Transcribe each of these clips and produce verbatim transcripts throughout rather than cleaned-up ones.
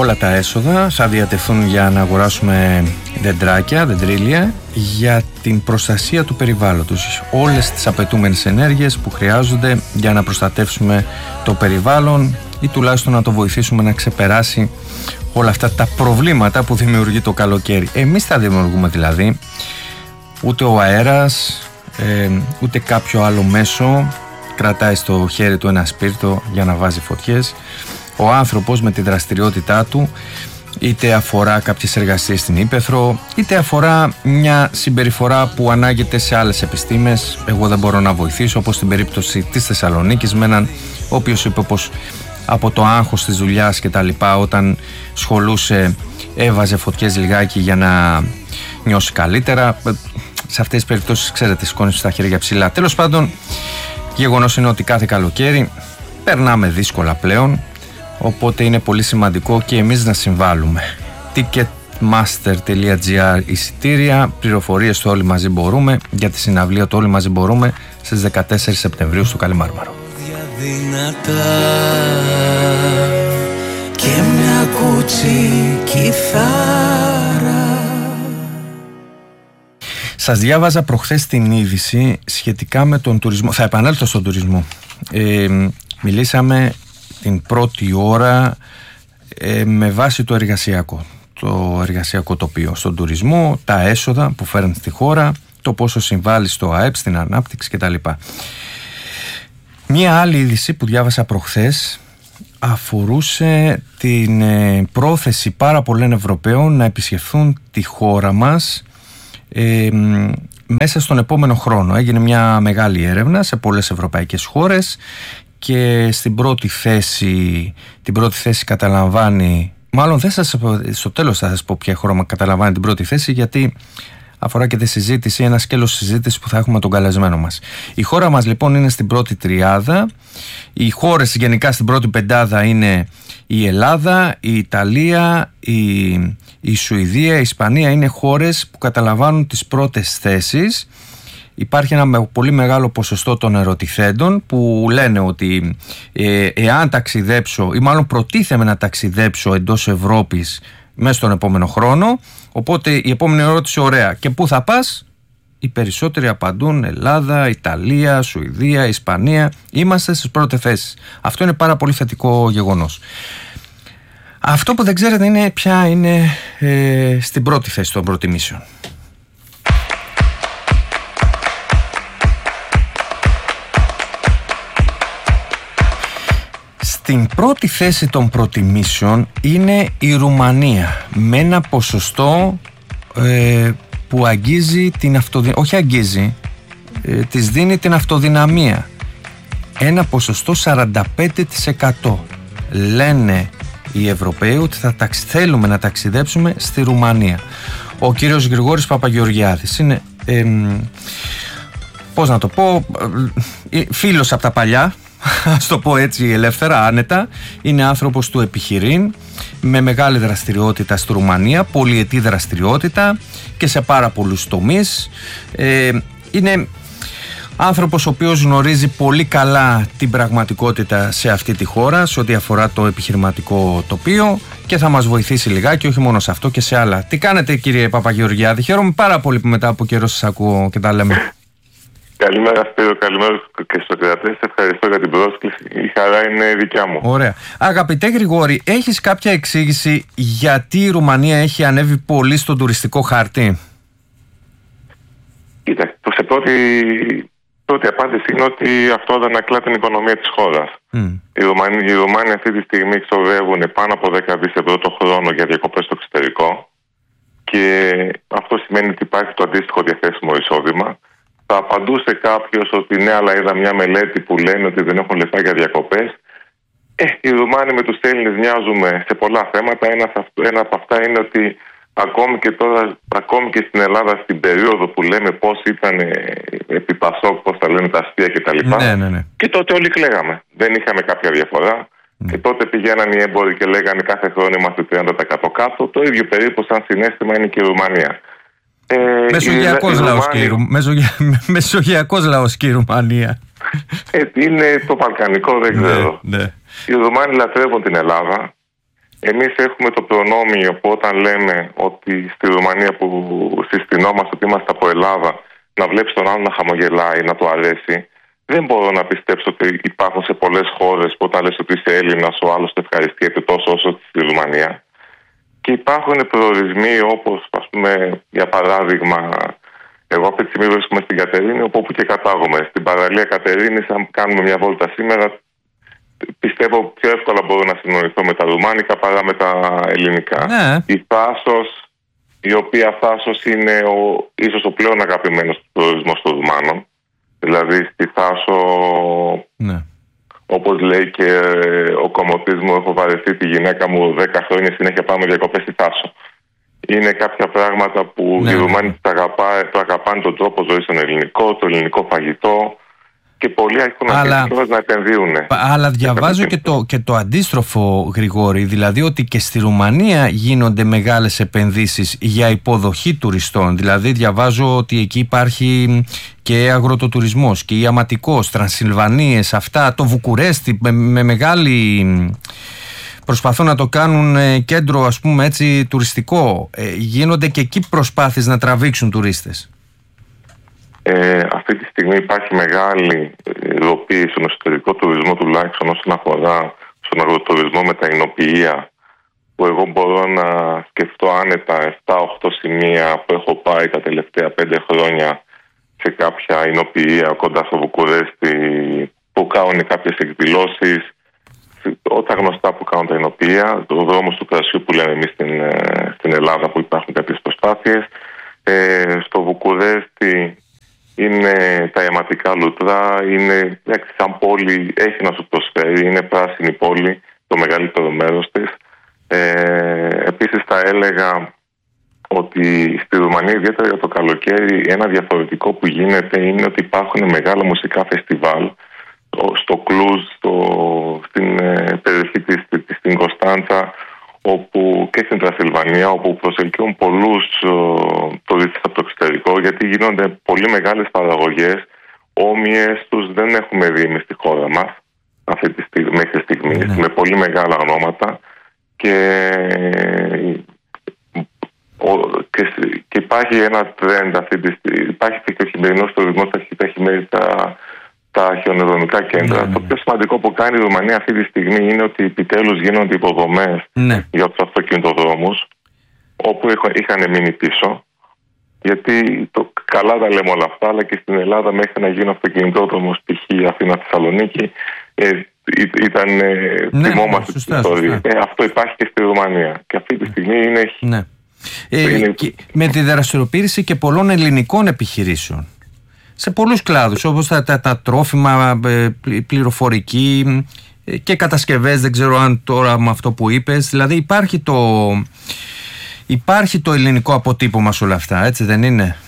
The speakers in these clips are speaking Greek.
όλα τα έσοδα θα διατεθούν για να αγοράσουμε δεντράκια, δεντρίλια, για την προστασία του περιβάλλοντος. Όλες τις απαιτούμενες ενέργειες που χρειάζονται για να προστατεύσουμε το περιβάλλον ή τουλάχιστον να το βοηθήσουμε να ξεπεράσει όλα αυτά τα προβλήματα που δημιουργεί το καλοκαίρι. Εμείς θα δημιουργούμε δηλαδή, ούτε ο αέρας, ε, ούτε κάποιο άλλο μέσο κρατάει στο χέρι του ένα σπίρτο για να βάζει φωτιές. Ο άνθρωπος με τη δραστηριότητά του, είτε αφορά κάποιες εργασίες στην ύπαιθρο, είτε αφορά μια συμπεριφορά που ανάγεται σε άλλες επιστήμες. Εγώ δεν μπορώ να βοηθήσω, όπως στην περίπτωση της Θεσσαλονίκης με έναν ο οποίος είπε πως από το άγχος της δουλειάς και τα λοιπά, όταν σχολούσε έβαζε φωτιές λιγάκι για να νιώσει καλύτερα. Σε αυτές τις περιπτώσεις, ξέρετε, σηκώνεις τα χέρια ψηλά. Τέλος πάντων, γεγονός είναι ότι κάθε καλοκαίρι περνάμε δύσκολα πλέον, οπότε είναι πολύ σημαντικό και εμείς να συμβάλλουμε. Ticketmaster τελεία gr εισιτήρια, πληροφορίες στο Όλοι Μαζί Μπορούμε για τη συναυλία του Όλοι Μαζί Μπορούμε στις δεκατέσσερις Σεπτεμβρίου στο Καλιμάρμαρο. Και μια κουτσή κιθάρα. Σας διάβαζα προχθές την είδηση σχετικά με τον τουρισμό. Θα επανέλθω στον τουρισμό. Ε, μιλήσαμε την πρώτη ώρα ε, με βάση το εργασιακό. Το εργασιακό τοπίο στον τουρισμό, τα έσοδα που φέρνει στη χώρα, το πόσο συμβάλλει στο ΑΕΠ, στην ανάπτυξη κτλ. Μία άλλη είδηση που διάβασα προχθές αφορούσε την ε, πρόθεση πάρα πολλών Ευρωπαίων να επισκεφθούν τη χώρα μας ε, μέσα στον επόμενο χρόνο. Έγινε μια μεγάλη έρευνα σε πολλές ευρωπαϊκές χώρες και στην πρώτη θέση, την πρώτη θέση καταλαμβάνει, μάλλον δεν σας, στο τέλος θα σας πω ποια χώρα καταλαμβάνει την πρώτη θέση, γιατί αφορά και τη συζήτηση, ένα σκέλος συζήτηση που θα έχουμε τον καλεσμένο μας. Η χώρα μας λοιπόν είναι στην πρώτη τριάδα. Οι χώρες γενικά στην πρώτη πεντάδα είναι η Ελλάδα, η Ιταλία, η, η Σουηδία, η Ισπανία. Είναι χώρες που καταλαμβάνουν τις πρώτες θέσεις. Υπάρχει ένα πολύ μεγάλο ποσοστό των ερωτηθέντων που λένε ότι ε, εάν ταξιδέψω ή μάλλον προτίθεμαι να ταξιδέψω εντός Ευρώπης μέσα στον επόμενο χρόνο. Οπότε η επόμενη ερώτηση, ωραία, και πού θα πας? Οι περισσότεροι απαντούν Ελλάδα, Ιταλία, Σουηδία, Ισπανία. Είμαστε στις πρώτες θέσεις. Αυτό είναι πάρα πολύ θετικό γεγονός. Αυτό που δεν ξέρετε είναι ποια είναι ε, στην πρώτη θέση των προτιμήσεων. Στην πρώτη θέση των προτιμήσεων είναι η Ρουμανία με ένα ποσοστό ε, που αγγίζει την αυτοδυναμία, όχι αγγίζει, ε, της δίνει την αυτοδυναμία. Ένα ποσοστό σαράντα πέντε τοις εκατό. Λένε οι Ευρωπαίοι ότι θα ταξι, θέλουμε να ταξιδέψουμε στη Ρουμανία. Ο κύριος Γρηγόρης Παπαγεωργιάδης είναι, ε, πώς να το πω, ε, φίλος από τα παλιά, ας το πω έτσι ελεύθερα, άνετα. Είναι άνθρωπος του επιχειρήν, με μεγάλη δραστηριότητα στη Ρουμανία, πολυετή δραστηριότητα και σε πάρα πολλούς τομείς. ε, Είναι άνθρωπος ο οποίος γνωρίζει πολύ καλά την πραγματικότητα σε αυτή τη χώρα σε ό,τι αφορά το επιχειρηματικό τοπίο και θα μας βοηθήσει λιγάκι, όχι μόνο σε αυτό και σε άλλα. Τι κάνετε, κύριε Παπαγεωργιάδη? Χαίρομαι πάρα πολύ που μετά από καιρό σας ακούω και τα λέμε. Καλημέρα Σπύρο, καλημέρα και στους κρατές. Ευχαριστώ για την πρόσκληση. Η χαρά είναι δικιά μου. Ωραία. Αγαπητέ Γρηγόρη, έχεις κάποια εξήγηση γιατί η Ρουμανία έχει ανέβει πολύ στον τουριστικό χάρτη? Κοίτα, σε πρώτη, πρώτη απάντηση είναι ότι αυτό αντανακλά την οικονομία της χώρας. Mm. Οι Ρουμάνοι, οι Ρουμάνοι αυτή τη στιγμή εξοδεύουν πάνω από δέκα δισεκατομμύρια ευρώ το χρόνο για διακοπές στο εξωτερικό και αυτό σημαίνει ότι υπάρχει το αντίστοιχο διαθέσιμο εισόδημα. Θα απαντούσε κάποιος ότι ναι, αλλά είδα μια μελέτη που λένε ότι δεν έχουν λεφτά για διακοπές. Ε, οι Ρουμάνοι με τους Έλληνες μοιάζουμε σε πολλά θέματα. Ένα, ένα από αυτά είναι ότι ακόμη και τώρα, ακόμη και στην Ελλάδα, στην περίοδο που λέμε πώς ήταν επί Πασόκ, πώς τα λένε τα αστεία κτλ. Ναι, ναι, ναι. Και τότε όλοι κλαίγαμε. Δεν είχαμε κάποια διαφορά. Mm. Και τότε πηγαίναν οι έμποροι και λέγανε κάθε χρόνο είμαστε τριάντα τοις εκατό κάτω. Το ίδιο περίπου σαν συναίσθημα είναι και η Ρουμανία. Ε, Μεσογειακός λαός και η Ρουμανία. Μεσογεια... Μεσογειακός λαός και η Ρουμανία. Ε, είναι το βαλκανικό, δεν ξέρω. Ναι, ναι. Οι Ρουμάνοι λατρεύουν την Ελλάδα. εμείς έχουμε το προνόμιο που όταν λέμε ότι στη Ρουμανία που συστηνόμαστε ότι είμαστε από Ελλάδα, να βλέπεις τον άλλον να χαμογελάει, να του αρέσει. Δεν μπορώ να πιστέψω ότι υπάρχουν σε πολλές χώρες που όταν λες ότι είσαι Έλληνας, ο άλλος το ευχαριστιέται τόσο όσο στη Ρουμανία. Και υπάρχουν προορισμοί όπως, ας πούμε, για παράδειγμα, εγώ αυτή τη στιγμή βρίσκομαι στην Κατερίνη, όπου και κατάγομαι. Στην παραλία Κατερίνης, αν κάνουμε μια βόλτα σήμερα, πιστεύω πιο εύκολα μπορώ να συνοηθώ με τα ρουμάνικα παρά με τα ελληνικά. Ναι. Η Θάσος, η οποία Θάσος είναι ο, ίσως ο πλέον αγαπημένος προορισμός των Ρουμάνων. Δηλαδή στη Θάσο, ναι. όπως λέει και ο κομμωτής μου, έχω βαρεθεί τη γυναίκα μου δέκα χρόνια συνέχεια πάμε διακοπές στη Θάσο. Είναι κάποια πράγματα που ναι, οι Ρουμάνοι ναι. το αγαπάνε τον τρόπο ζωής στον ελληνικό, το ελληνικό φαγητό. Και πολλοί έχουν αρχίσει να επενδύουν. Αλλά διαβάζω και το, και το αντίστροφο, Γρηγόρη, δηλαδή ότι και στη Ρουμανία γίνονται μεγάλες επενδύσεις για υποδοχή τουριστών. Δηλαδή διαβάζω ότι εκεί υπάρχει και αγροτοτουρισμός και ιαματικός, Τρανσιλβανίες, αυτά, το Βουκουρέστι με, με μεγάλη... Προσπαθούν να το κάνουν κέντρο, ας πούμε έτσι, τουριστικό. Ε, γίνονται και εκεί προσπάθειες να τραβήξουν τουρίστες. Ε, αυτή τη στιγμή υπάρχει μεγάλη υλοποίηση στον εσωτερικό τουρισμό, τουλάχιστον όσον αφορά στον αγροτουρισμό με τα εινοποιεία, που εγώ μπορώ να σκεφτώ άνετα επτά οκτώ σημεία που έχω πάει τα τελευταία πέντε χρόνια σε κάποια εινοποιεία κοντά στο Βουκουρέστι, που κάνουν κάποιες εκδηλώσεις, τα γνωστά που κάνουν τα εινοποιεία, ο δρόμος του κρασιού που λέμε εμείς στην, στην Ελλάδα, που υπάρχουν κάποιες προσπάθειες. Ε, στο Βουκουρέστι είναι τα αιματικά λουτρά, είναι σαν πόλη, έχει να σου προσφέρει, είναι πράσινη πόλη, το μεγαλύτερο μέρος της. Ε, επίσης θα έλεγα ότι στη Ρουμανία, ιδιαίτερα για το καλοκαίρι, ένα διαφορετικό που γίνεται είναι ότι υπάρχουν μεγάλα μουσικά φεστιβάλ στο Κλούζ, στο, στην ε, περιοχή της, της στην Κωνσταντσα, όπου και στην Τρανσιλβανία, όπου προσελκύουν πολλούς τουρίστες από το εξωτερικό, γιατί γίνονται πολύ μεγάλες παραγωγές, όμοιες τους δεν έχουμε δει εμείς στη χώρα μας αυτή τη στιγμή, μέχρι στιγμής, ναι. με πολύ μεγάλα ονόματα και, και, και υπάρχει ένα τρέντ αυτή τη στιγμή, υπάρχει και ο χειμερινός τουρισμός, τα χειμέρι, τα, τα χιονοδρομικά κέντρα. Ναι, ναι. Το πιο σημαντικό που κάνει η Ρουμανία αυτή τη στιγμή είναι ότι επιτέλους γίνονται υποδομές ναι. για τους αυτοκινητοδρόμους, όπου είχαν μείνει πίσω. Γιατί το, καλά τα λέμε όλα αυτά, αλλά και στην Ελλάδα μέχρι να γίνει αυτοκινητόδρομος π.χ. Αθήνα-Θεσσαλονίκη ε, ήταν ε, ναι, θυμόμαστε την ιστορία. Ε, αυτό υπάρχει και στη Ρουμανία. Και αυτή τη στιγμή είναι... Ναι. Ε, είναι... Και με τη δραστηριοποίηση και πολλών ελληνικών επιχειρήσεων σε πολλούς κλάδους, όπως τα, τα, τα τρόφιμα, πληροφορική και κατασκευές, δεν ξέρω αν τώρα με αυτό που είπες, δηλαδή υπάρχει το, υπάρχει το ελληνικό αποτύπωμα σε όλα αυτά, έτσι δεν είναι?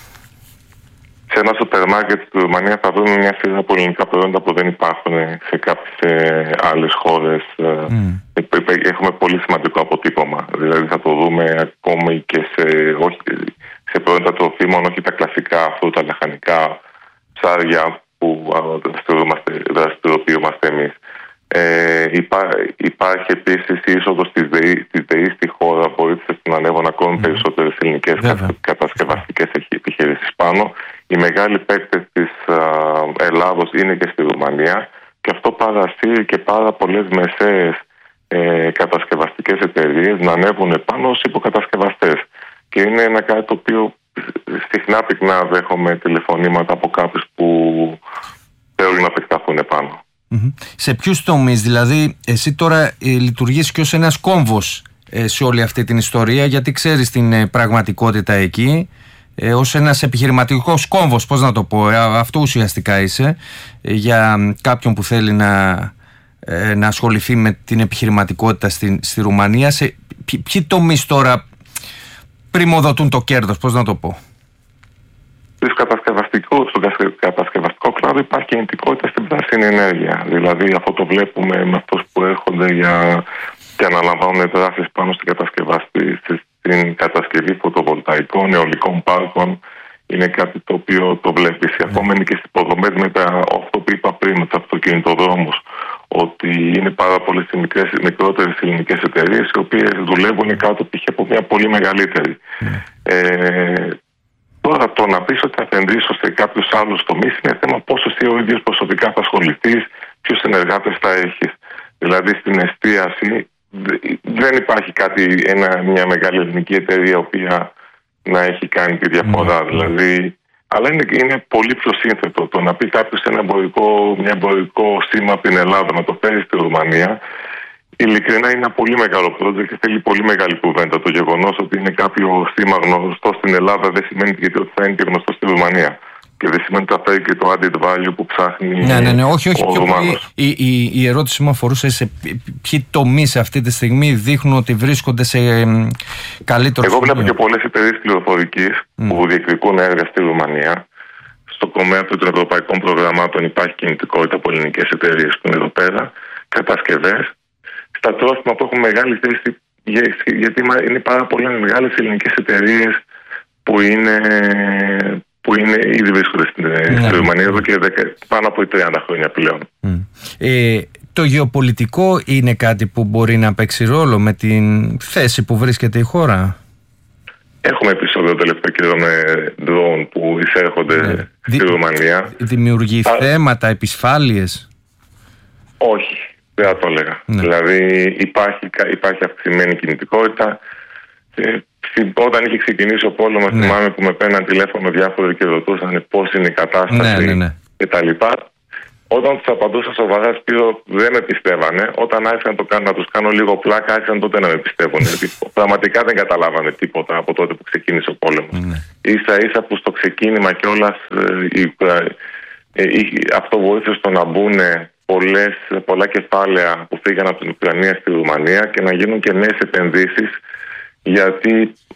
Σε ένα σούπερ μάρκετ στη Ρουμανία θα βρούμε μια σειρά από ελληνικά προϊόντα που δεν υπάρχουν σε κάποιες άλλες χώρες. Mm. Έχουμε πολύ σημαντικό αποτύπωμα, δηλαδή θα το δούμε ακόμη και σε... Όχι, σε προϊόντα τροφίμων, όχι τα κλασικά φρούτα, λαχανικά, ψάρια που δραστηριοποιούμαστε εμείς. Ε, υπά, υπάρχει επίσης η είσοδος της ΔΕΗ, της ΔΕΗ στη χώρα, βοήθησε να ανέβουν ακόμη mm. περισσότερες ελληνικές yeah. κατασκευαστικές επιχειρήσεις πάνω. Οι μεγάλοι παίκτες της α, Ελλάδος είναι και στη Ρουμανία και αυτό παρασύρει και πάρα πολλές μεσαίες ε, κατασκευαστικές εταιρείες να ανέβουν πάνω ως υποκατασκευαστές. Και είναι ένα κάτι το οποίο συχνά πυκνά δέχομαι τηλεφωνήματα από κάποιους που θέλουν να επεκταθούν επάνω. Mm-hmm. Σε ποιους τομείς, δηλαδή, εσύ τώρα ε, λειτουργείς και ως ένας κόμβος ε, σε όλη αυτή την ιστορία, γιατί ξέρεις την ε, πραγματικότητα εκεί, ε, ως ένας επιχειρηματικός κόμβος, πώς να το πω, ε, αυτό ουσιαστικά είσαι, ε, για κάποιον που θέλει να, ε, να ασχοληθεί με την επιχειρηματικότητα στη, στη Ρουμανία. Σε ποι, ποιοι τομείς τώρα πριμοδοτούν το κέρδος, πώς να το πω? Στον κατασκευαστικό κλάδο υπάρχει κινητικότητα στην πράσινη ενέργεια. Δηλαδή αυτό το βλέπουμε με αυτούς που έρχονται για, και αναλαμβάνουν δράσεις πάνω στην, στην κατασκευή φωτοβολταϊκών, αιωλικών πάρκων. Είναι κάτι το οποίο το βλέπεις. Mm. Ακόμα είναι και στις υποδομές με τα, αυτό που είπα πριν, με τους αυτοκινητοδρόμους, ότι είναι πάρα πολλές μικρότερες ελληνικές εταιρείες οι οποίες δουλεύουν κάτω π.χ. από μια πολύ μεγαλύτερη. Mm. Ε, τώρα το να πεις ότι θα επενδύσω σε κάποιους άλλους τομείς είναι θέμα πόσο εσύ ο ίδιος προσωπικά θα ασχοληθείς, ποιους συνεργάτες θα έχεις. Δηλαδή στην εστίαση δεν υπάρχει κάτι, ένα, μια μεγάλη ελληνική εταιρεία η οποία να έχει κάνει τη διαφορά. Mm. Δηλαδή, αλλά είναι, είναι πολύ πιο σύνθετο το να πει κάποιος ένα εμπορικό, μια εμπορικό σήμα από την Ελλάδα να το φέρει στη Ρουμανία. Ειλικρινά είναι ένα πολύ μεγάλο project και θέλει πολύ μεγάλη κουβέντα. Το γεγονός ότι είναι κάποιο σήμα γνωστό στην Ελλάδα δεν σημαίνει γιατί ότι θα είναι και γνωστό στη Ρουμανία. Και δεν σημαίνει ότι θα φέρει και το added value που ψάχνει. Ναι, ναι, ναι. Όχι, όχι. Ο Πιο πολύ, η, η, η ερώτηση μου αφορούσε σε ποιοι τομείς αυτή τη στιγμή δείχνουν ότι βρίσκονται σε καλύτερο. Εγώ βλέπω και πολλές εταιρείες πληροφορικής mm. που διεκδικούν έργα στη Ρουμανία. Στο τομέα των ευρωπαϊκών προγραμμάτων υπάρχει κινητικότητα από ελληνικές εταιρείες που είναι εδώ πέρα. Κατασκευές. Στα τρόφιμα που έχουν μεγάλη θέση, γιατί είναι πάρα πολλές μεγάλες ελληνικές εταιρείες που είναι. που είναι, ήδη βρίσκονται στην ναι. Ρουμανία εδώ και δέκα, πάνω από τριάντα χρόνια πλέον. Mm. Ε, το γεωπολιτικό είναι κάτι που μπορεί να παίξει ρόλο με την θέση που βρίσκεται η χώρα. Έχουμε επεισόδιο τελευταίο καιρό με drone που εισέρχονται ναι. στη Δη, Ρουμανία. Δημιουργεί Α, θέματα, επισφάλειες? Όχι, δεν θα το έλεγα. Ναι. Δηλαδή υπάρχει, υπάρχει αυξημένη κινητικότητα. Όταν είχε ξεκινήσει ο πόλεμος, ναι. θυμάμαι που με παίρναν τηλέφωνο διάφοροι και ρωτούσαν πώς είναι η κατάσταση ναι, ναι, ναι. κτλ. Όταν τους απαντούσα σοβαρά, Σπύρο, δεν με πιστεύανε. Όταν άρχισαν το κάνω, να τους κάνω λίγο πλάκα, άρχισαν τότε να με πιστεύουν. Γιατί πραγματικά δεν καταλάβανε τίποτα από τότε που ξεκίνησε ο πόλεμος. Ναι. Ίσα ίσα που στο ξεκίνημα κιόλας ε, ε, ε, ε, αυτό βοήθησε στο να μπουν πολλές, πολλά κεφάλαια που φύγαν από την Ουκρανία στη Ρουμανία και να γίνουν και νέες επενδύσεις. Γιατί